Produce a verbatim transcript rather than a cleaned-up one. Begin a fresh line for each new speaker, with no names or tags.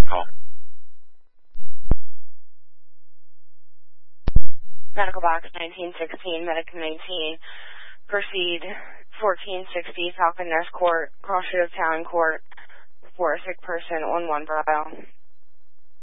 Call.
Medical box nineteen sixteen, Medic nineteen, proceed fourteen sixty, Falcon Nest Court, Crossroads Town Court, for a sick person on one Bravo.